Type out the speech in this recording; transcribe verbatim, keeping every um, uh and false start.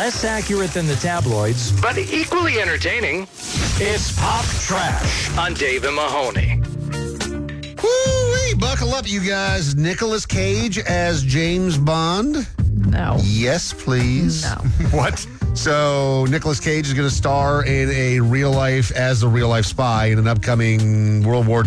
Less accurate than the tabloids, but equally entertaining. It's Pop Trash on Dave and Mahoney. Woo-wee, buckle up, you guys. Nicolas Cage as James Bond. No. Yes, please. No. What? So Nicolas Cage is going to star in a real life as a real life spy in an upcoming World War